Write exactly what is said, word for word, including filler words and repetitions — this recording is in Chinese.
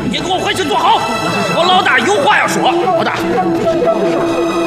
你给我回去坐好，我老大有话要说。老大，